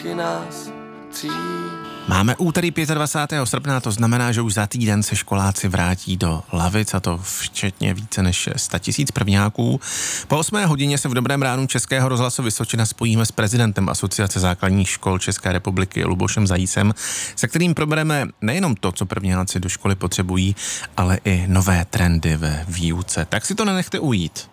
Máme úterý 25. srpna, to znamená, že už za týden se školáci vrátí do lavic, a to včetně více než 100 000 prvňáků. Po 8 hodině se v Dobrém ránu Českého rozhlasu Vysočina spojíme s prezidentem Asociace základních škol České republiky Lubošem Zajícem, se kterým probereme nejenom to, co prvňáci do školy potřebují, ale i nové trendy ve výuce. Tak si to nenechte ujít.